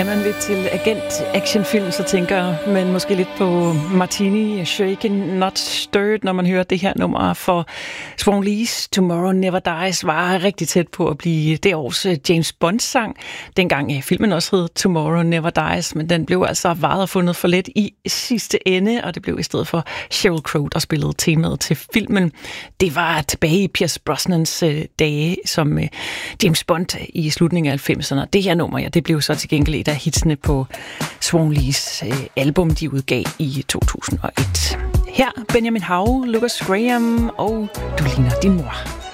man lidt til agent-actionfilm, så tænker man måske lidt på Martini, Shaken, Not Stirred, når man hører det her nummer. For Swan Lee's Tomorrow Never Dies var rigtig tæt på at blive det års James Bond-sang. Dengang filmen også hed Tomorrow Never Dies, men den blev altså varet og fundet for let i sidste ende, og det blev i stedet for Sheryl Crow, der spillede temaet til filmen. Det var tilbage i Pierce Brosnans dage som James Bond i slutningen af 90'erne. Det her nummer, ja, det blev så til gengæld et af hitsene på Swan Lees album, de udgav i 2001. Her Benjamin Hav, Lucas Graham og Du ligner din mor.